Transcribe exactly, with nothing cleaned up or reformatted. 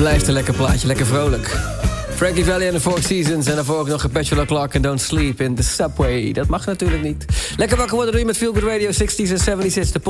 Blijft een lekker plaatje, lekker vrolijk. Frankie Valli en de Four Seasons. En daarvoor ook nog Petula Clark en Don't Sleep in the Subway. Dat mag natuurlijk niet. Lekker wakker worden doe je met Feel Good Radio zestig's en zeventig's.